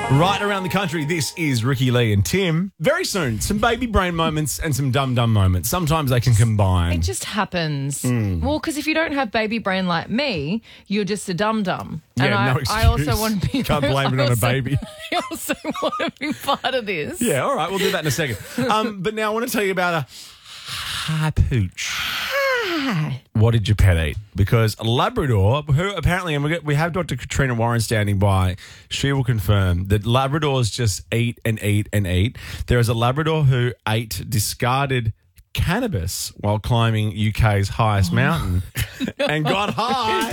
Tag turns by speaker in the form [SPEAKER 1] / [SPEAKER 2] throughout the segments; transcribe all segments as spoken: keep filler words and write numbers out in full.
[SPEAKER 1] Right around the country, this is Ricky Lee and Tim. Very soon, some baby brain moments and some dumb-dumb moments. Sometimes they can combine.
[SPEAKER 2] It just happens.
[SPEAKER 1] Mm.
[SPEAKER 2] Well, because if you don't have baby brain like me, you're just a dum-dum.
[SPEAKER 1] Yeah,
[SPEAKER 2] and I,
[SPEAKER 1] no excuse.
[SPEAKER 2] I also want to be...
[SPEAKER 1] Can't blame it
[SPEAKER 2] I
[SPEAKER 1] on a
[SPEAKER 2] also-
[SPEAKER 1] baby.
[SPEAKER 2] I also want to be part of this.
[SPEAKER 1] Yeah, all right, we'll do that in a second. Um, but now I want to tell you about a hi pooch.
[SPEAKER 2] Hi.
[SPEAKER 1] What did your pet eat? Because a Labrador, who apparently, and we get- we have Doctor Katrina Warren standing by, she will confirm that Labradors just eat and eat and eat. There is a Labrador who ate discarded cannabis while climbing U K's highest mountain and got high.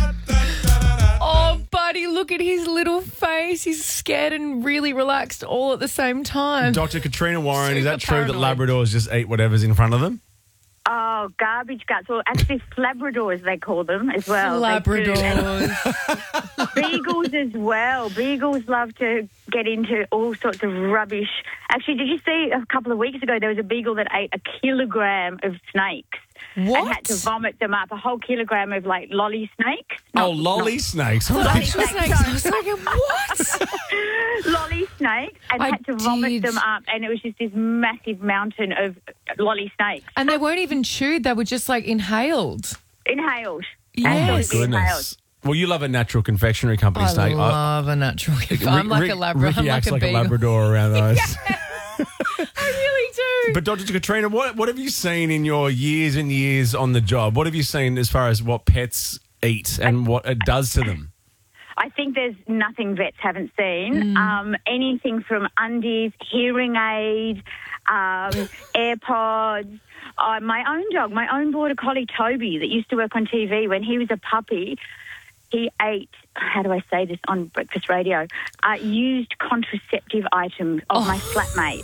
[SPEAKER 2] Oh, buddy, look at his little face. He's scared and really relaxed all at the same time.
[SPEAKER 1] Doctor Katrina Warren, is that
[SPEAKER 2] Super
[SPEAKER 1] true that
[SPEAKER 2] paranoid.
[SPEAKER 1] Labradors just eat whatever's in front of them?
[SPEAKER 3] Oh, garbage guts. Well, actually, Labradors, they call them as well. They do.
[SPEAKER 2] Labradors.
[SPEAKER 3] Beagles as well. Beagles love to get into all sorts of rubbish. Actually, did you see a couple of weeks ago there was a beagle that ate a kilogram of snakes
[SPEAKER 2] What?
[SPEAKER 3] and had to vomit them up, a whole kilogram of, like, lolly snakes?
[SPEAKER 1] Oh,
[SPEAKER 3] Not-
[SPEAKER 1] lolly
[SPEAKER 3] not-
[SPEAKER 1] snakes.
[SPEAKER 3] Lolly
[SPEAKER 2] Snakes.
[SPEAKER 3] snakes,
[SPEAKER 2] I was like, what?
[SPEAKER 3] lolly snakes, and
[SPEAKER 2] I
[SPEAKER 3] had to vomit
[SPEAKER 2] did.
[SPEAKER 3] them up, and it was just this massive mountain of lolly snakes
[SPEAKER 2] And they weren't even chewed. They were just like inhaled.
[SPEAKER 3] inhaled.
[SPEAKER 2] Yes.
[SPEAKER 3] Absolutely inhaled.
[SPEAKER 1] Goodness. Well, you love a natural confectionery company
[SPEAKER 2] I
[SPEAKER 1] snake.
[SPEAKER 2] love a natural gift.
[SPEAKER 1] Rick-
[SPEAKER 2] I'm like
[SPEAKER 1] Rick-
[SPEAKER 2] a Labrador.
[SPEAKER 1] Ricky
[SPEAKER 2] I'm like
[SPEAKER 1] acts
[SPEAKER 2] a
[SPEAKER 1] like a
[SPEAKER 2] beagle.
[SPEAKER 1] Labrador around those.
[SPEAKER 2] I really do.
[SPEAKER 1] But Doctor Katrina, what what have you seen in your years and years on the job? What have you seen as far as what pets eat and what it does to them?
[SPEAKER 3] I think there's nothing vets haven't seen. Um, anything from undies, hearing aid, um, AirPods. Uh, my own dog, my own border collie Toby, that used to work on T V when he was a puppy, he ate, how do I say this on breakfast radio, uh, used contraceptive items of my flatmate,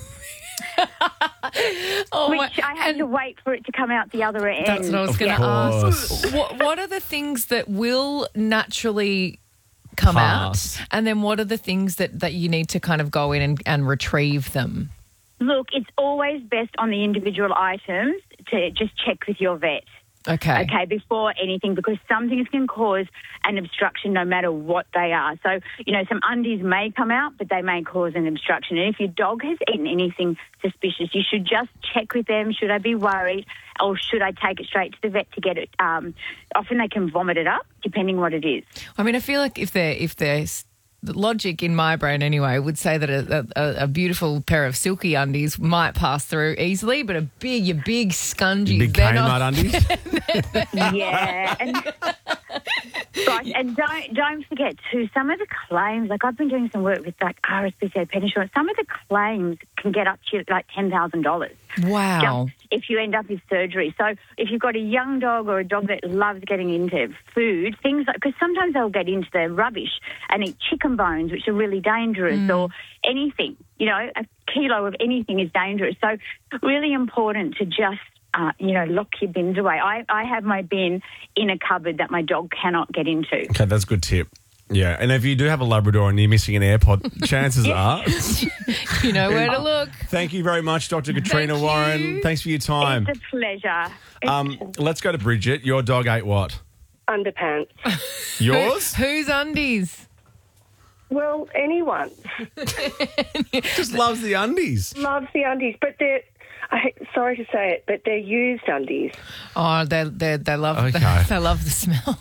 [SPEAKER 2] Oh,
[SPEAKER 3] which
[SPEAKER 2] my-
[SPEAKER 3] I had
[SPEAKER 2] and
[SPEAKER 3] to wait for it to come out the other end.
[SPEAKER 2] That's what I was
[SPEAKER 1] Of
[SPEAKER 2] going to
[SPEAKER 1] course.
[SPEAKER 2] ask. What, what are the things that will naturally come
[SPEAKER 1] Pass.
[SPEAKER 2] out? And then what are the things that, that you need to kind of go in and, and retrieve them?
[SPEAKER 3] Look, it's always best on the individual items to just check with your vet.
[SPEAKER 2] Okay.
[SPEAKER 3] Okay, before anything, because some things can cause an obstruction no matter what they are. So, you know, some undies may come out, but they may cause an obstruction. And if your dog has eaten anything suspicious, you should just check with them. Should I be worried, or should I take it straight to the vet to get it? Um, often they can vomit it up, depending what it is.
[SPEAKER 2] I mean, I feel like if they're, if there's the logic in my brain anyway would say that a, a, a beautiful pair of silky undies might pass through easily, but a big, your big scungies,
[SPEAKER 1] Big
[SPEAKER 2] they're
[SPEAKER 1] Kmart
[SPEAKER 2] not-
[SPEAKER 1] undies?
[SPEAKER 3] Yeah, and gosh, and don't don't forget too. Some of the claims, like I've been doing some work with like R S P C A Pet Insurance. Some of the claims can get up to like ten thousand dollars.
[SPEAKER 2] Wow.
[SPEAKER 3] If you end up with surgery. So if you've got a young dog or a dog that loves getting into food, things like, because sometimes they'll get into the rubbish and eat chicken bones, which are really dangerous, or anything, you know, a kilo of anything is dangerous. So really important to just, uh, you know, lock your bins away. I, I have my bin in a cupboard that my dog cannot get into.
[SPEAKER 1] Okay, that's a good tip. Yeah, and if you do have a Labrador and you're missing an AirPod, chances are.
[SPEAKER 2] You know where to look.
[SPEAKER 1] Thank you very much, Doctor Katrina
[SPEAKER 2] Thank
[SPEAKER 1] Warren.
[SPEAKER 2] you.
[SPEAKER 1] Thanks for your time.
[SPEAKER 3] It's a pleasure. It's
[SPEAKER 1] Um, let's go to Bridget. Your dog ate what?
[SPEAKER 4] Underpants.
[SPEAKER 1] Yours?
[SPEAKER 2] Whose undies?
[SPEAKER 4] Well, anyone
[SPEAKER 1] Just loves the undies.
[SPEAKER 4] loves the undies, but they're, I, sorry to say it, but they're used undies.
[SPEAKER 2] Oh, they they they love
[SPEAKER 1] Okay.
[SPEAKER 2] they love the smell.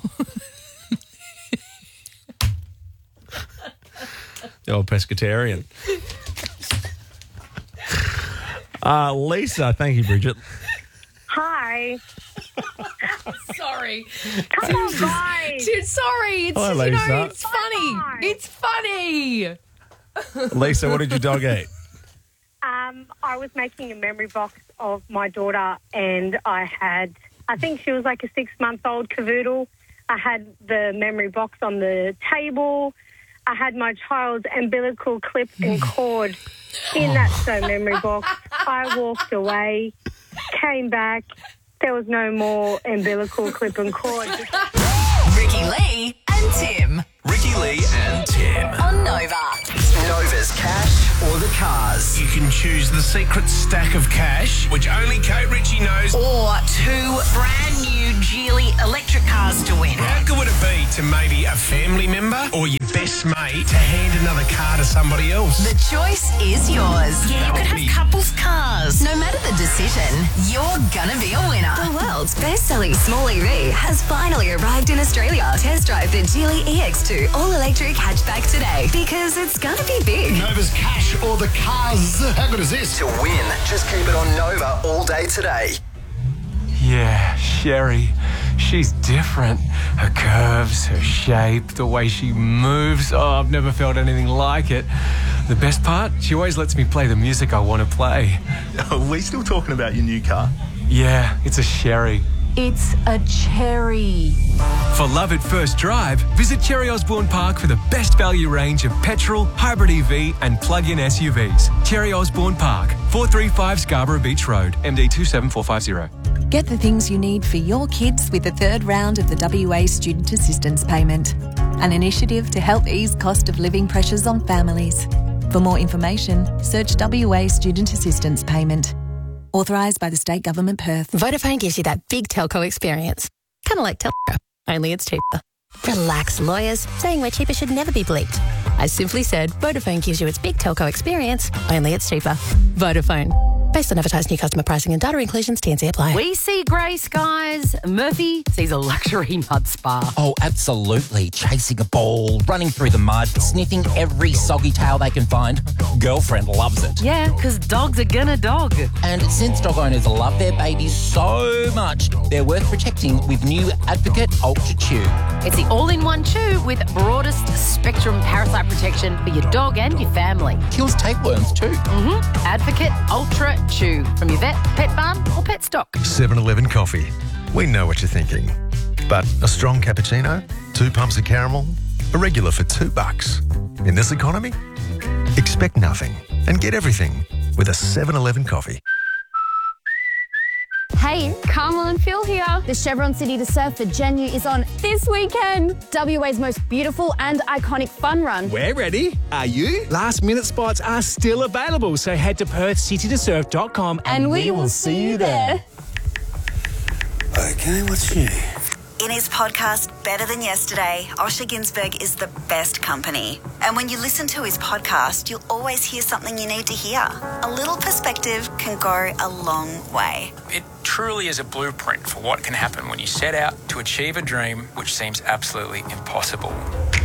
[SPEAKER 1] The old pescatarian. Uh, Lisa, thank you, Bridget.
[SPEAKER 3] Hi.
[SPEAKER 2] Sorry,
[SPEAKER 3] Come on, guys.
[SPEAKER 2] dude. Sorry, it's
[SPEAKER 1] Hello,
[SPEAKER 2] you know
[SPEAKER 1] Lisa.
[SPEAKER 2] it's funny.
[SPEAKER 3] Bye.
[SPEAKER 2] It's funny.
[SPEAKER 1] Lisa, what did your dog eat?
[SPEAKER 5] Um, I was making a memory box of my daughter, and I had, I think she was like a six-month-old cavoodle. I had the memory box on the table. I had my child's umbilical clip and cord in that so memory box. I walked away, came back. There was no more umbilical clip and cord.
[SPEAKER 6] Ricky Lee and Tim.
[SPEAKER 7] Ricky Lee and Tim.
[SPEAKER 6] On Nova.
[SPEAKER 7] Nova's cash or the cars. You can choose the secret stack of cash, which only Kate Ritchie knows.
[SPEAKER 6] Or two brand new new Geely electric cars to win.
[SPEAKER 8] How good would it be to maybe a family member or your best mate to hand another car to somebody else?
[SPEAKER 6] The choice is yours. Yeah, you could have couples cars. No matter the decision, you're gonna be a winner.
[SPEAKER 9] The world's best-selling small E V has finally arrived in Australia. Test drive the Geely E X two all-electric hatchback today because it's gonna be big.
[SPEAKER 7] Nova's cash or the cars. How good is this? To win, just keep it on Nova all day today.
[SPEAKER 10] Yeah, Sherry. She's different. Her curves, her shape, the way she moves. Oh, I've never felt anything like it. The best part? She always lets me play the music I want to play.
[SPEAKER 11] Are we still talking about your new car?
[SPEAKER 10] Yeah, it's a Sherry.
[SPEAKER 12] It's a cherry.
[SPEAKER 10] For love at first drive, visit Cherry Osborne Park for the best value range of petrol, hybrid E V and plug-in S U Vs. Cherry Osborne Park, four thirty-five Scarborough Beach Road, M D two seven four five zero.
[SPEAKER 13] Get the things you need for your kids with the third round of the W A Student Assistance Payment, an initiative to help ease cost of living pressures on families. For more information, search W A Student Assistance Payment. Authorised by the State Government Perth.
[SPEAKER 14] Vodafone gives you that big telco experience. Kind of like telco, only it's cheaper. Relax, lawyers. Saying we're cheaper should never be bleeped. I simply said Vodafone gives you its big telco experience, only it's cheaper. Vodafone. Based on advertised new customer pricing and data inclusions, T and C apply.
[SPEAKER 12] We see grey skies. Murphy sees a luxury mud spa.
[SPEAKER 15] Oh, absolutely. Chasing a ball, running through the mud, sniffing every soggy tail they can find. Girlfriend loves it.
[SPEAKER 12] Yeah, because dogs are gonna dog.
[SPEAKER 15] And since dog owners love their babies so much, they're worth protecting with new Advocate Ultra Chew.
[SPEAKER 12] It's the all-in-one chew with broadest spectrum parasite protection for your dog and your family.
[SPEAKER 15] Kills tapeworms too.
[SPEAKER 12] Mm-hmm. Advocate Ultra Chew from your vet, pet barn or pet stock.
[SPEAKER 16] seven eleven coffee. We know what you're thinking. But a strong cappuccino, two pumps of caramel, a regular for two bucks. In this economy, expect nothing and get everything with a seven eleven coffee.
[SPEAKER 17] Hey, Carmel and Phil here. The Chevron City to Surf for Genu is on this weekend. W A's most beautiful and iconic fun run.
[SPEAKER 18] We're ready. Are you? Last minute spots are still available, so head to perth city to surf dot com
[SPEAKER 17] and, and we, we will see you there.
[SPEAKER 7] Okay, what's new?
[SPEAKER 19] In his podcast, Better Than Yesterday, Osher Ginsberg is the best company. And when you listen to his podcast, you'll always hear something you need to hear. A little perspective can go a long way.
[SPEAKER 20] It truly is a blueprint for what can happen when you set out to achieve a dream which seems absolutely impossible.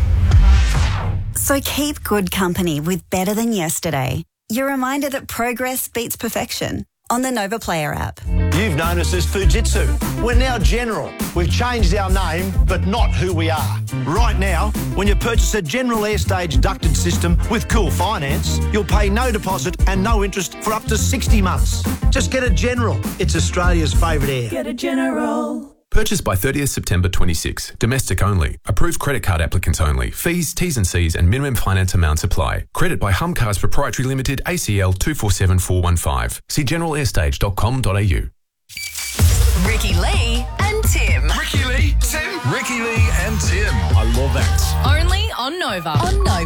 [SPEAKER 19] So keep good company with Better Than Yesterday. Your reminder that progress beats perfection on the Nova Player app.
[SPEAKER 21] You've known us as Fujitsu. We're now General. We've changed our name, but not who we are. Right now, when you purchase a General Airstage ducted system with Cool Finance, you'll pay no deposit and no interest for up to sixty months. Just get a General. It's Australia's favourite air.
[SPEAKER 22] Get a General.
[SPEAKER 23] Purchased by thirtieth September twenty-six. Domestic only. Approved credit card applicants only. Fees, T's and C's and minimum finance amounts apply. Credit by Humcars Proprietary Limited, A C L two four seven four one five. See general airstage dot com dot a u.
[SPEAKER 6] Ricky Lee and Tim.
[SPEAKER 7] Ricky Lee, Tim. Ricky Lee and Tim.
[SPEAKER 1] I love that.
[SPEAKER 2] Only on Nova.
[SPEAKER 6] On Nova.